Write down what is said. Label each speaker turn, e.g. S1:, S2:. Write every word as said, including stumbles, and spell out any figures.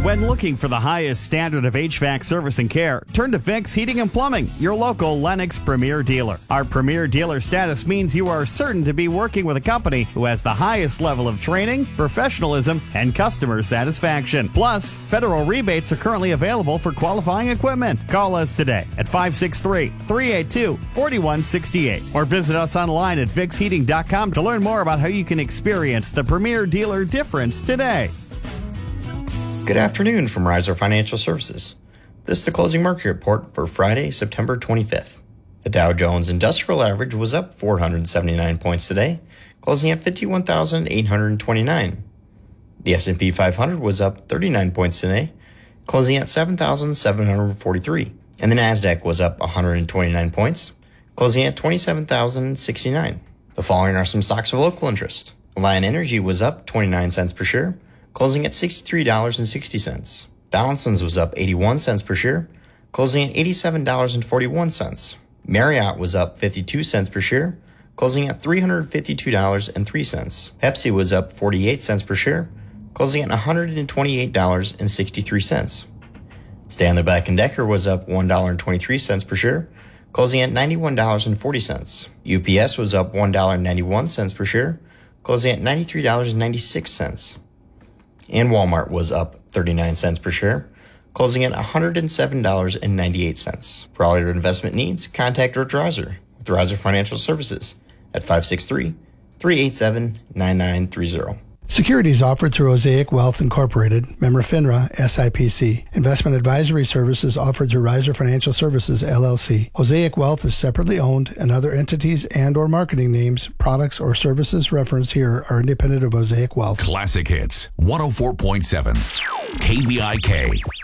S1: When looking for the highest standard of H V A C service and care, turn to Vicks Heating and Plumbing, your local Lennox Premier dealer. Our Premier dealer status means you are certain to be working with a company who has the highest level of training, professionalism, and customer satisfaction. Plus, federal rebates are currently available for qualifying equipment. Call us today at five six three, three eight two, four one six eight or visit us online at vicks heating dot com to learn more about how you can experience the Premier dealer difference today.
S2: Good afternoon from Riser Financial Services. This is the closing market report for Friday, September twenty-fifth. The Dow Jones Industrial Average was up four hundred seventy-nine points today, closing at fifty-one thousand eight hundred twenty-nine. The S and P five hundred was up thirty-nine points today, closing at seven thousand seven hundred forty-three. And the Nasdaq was up one hundred twenty-nine points, closing at twenty-seven thousand sixty-nine. The following are some stocks of local interest. Lion Energy was up twenty-nine cents per share, closing at sixty-three dollars and sixty cents. Donaldson's was up eighty-one cents per share, closing at eighty-seven dollars and forty-one cents. Marriott was up fifty-two cents per share, closing at three hundred fifty-two dollars and three cents. Pepsi was up forty-eight cents per share, closing at one hundred twenty-eight dollars and sixty-three cents. Stanley Black and Decker was up one dollar and twenty-three cents per share, closing at ninety-one dollars and forty cents. U P S was up one dollar and ninety-one cents per share, closing at ninety-three dollars and ninety-six cents. And Walmart was up thirty-nine cents per share, closing at one hundred seven dollars and ninety-eight cents. For all your investment needs, contact Rich Riser with Riser Financial Services at five six three, three eight seven, nine nine three zero.
S3: Securities offered through Osaic Wealth Incorporated, member FINRA, S I P C. Investment advisory services offered through Riser Financial Services, L L C. Osaic Wealth is separately owned, and other entities and or marketing names, products, or services referenced here are independent of Osaic Wealth.
S4: Classic Hits, one oh four point seven, K V I K.